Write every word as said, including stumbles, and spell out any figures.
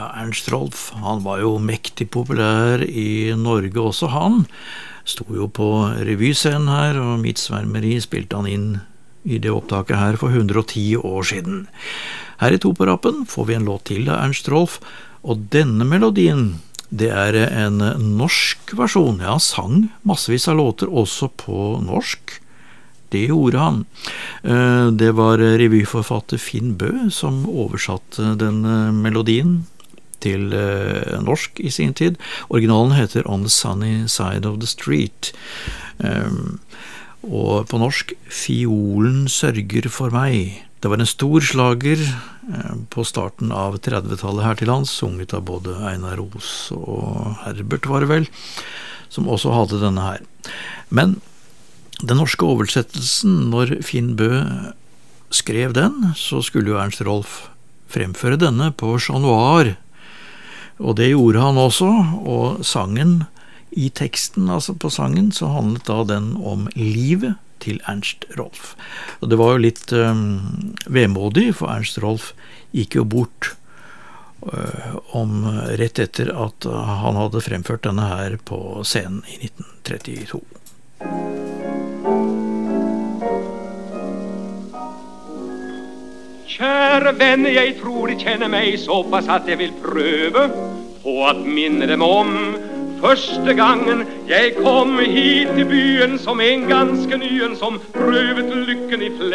Ja, Ernst Rolf, han var jo mektig populær i Norge også, han. Sto jo på revyscenen her, og Mitt Svermeri spilte han inn i det opptaket her for hundre og ti år siden. Her i To på rappen får vi en låt til av Ernst Rolf, og denne melodien, det er en norsk versjon. Ja, han sang massevis av låter også på norsk. Det gjorde han. Det var revyforfatter Finn Bø som oversatte den melodien til norsk i sin tid. Originalen heter On the Sunny Side of the Street. Og på norsk Fiolen sørger for meg. Det var en stor slager på starten av trettitallet her til lands, sunget av både Einar Ros og Herbert var det vel, som også hadde denne her. Men den norske oversettelsen, når Finn Bø skrev den, så skulle jo Ernst Rolf fremføre denne på Chat Noir. Og det gjorde han også, og sangen i teksten, altså på sangen, så handlet da den om livet til Ernst Rolf. Og det var jo litt um, vemodig, for Ernst Rolf gikk jo bort uh, om rett etter at uh, han hadde fremført denne her på scenen i nitten trettito. Kjære venner, jeg tror de kjenner meg såpass at jeg vil prøve på at minne dem om første gangen jeg kom hit til byen som en ganske nyen som prøvet lykken i flere.